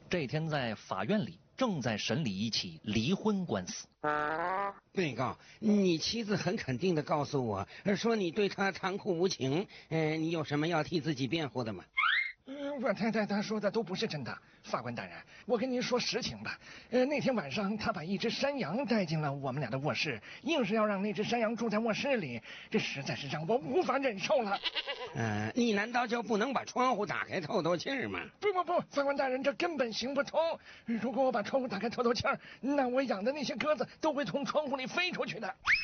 这天在法院里正在审理一起离婚官司。 被告，你妻子很肯定地告诉我，说你对她残酷无情。你有什么要替自己辩护的吗？ 我太太她说的都不是真的，法官大人，我跟您说实情吧。那天晚上她把一只山羊带进了我们俩的卧室，硬是要让那只山羊住在卧室里，这实在是让我无法忍受了。 你难道就不能把窗户打开透透气儿吗？ 不，法官大人，这根本行不通。如果我把窗户打开透透气儿，那我养的那些鸽子都会从窗户里飞出去的。